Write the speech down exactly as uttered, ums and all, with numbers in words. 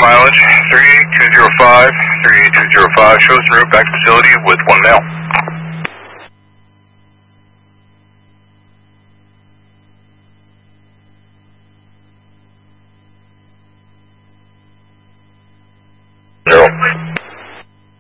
mileage, three eight two zero five, three eight two zero five, shows en route back to facility with one male.